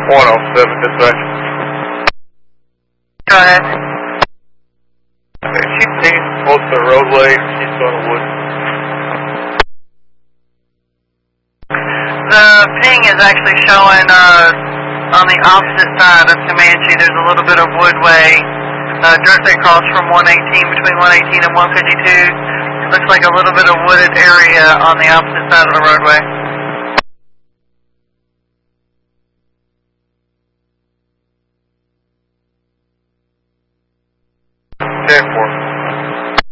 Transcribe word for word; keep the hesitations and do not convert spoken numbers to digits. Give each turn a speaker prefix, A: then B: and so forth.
A: one oh seven, dispatch.
B: Go ahead.
A: Okay, she pinged close to the roadway. She's going to wood.
B: The ping is actually showing uh, on the opposite side of Comanche. There's a little bit of woodway uh, directly across from one eighteen, between one eighteen and one fifty-two. Looks like a little bit of wooded area on the opposite side of the roadway.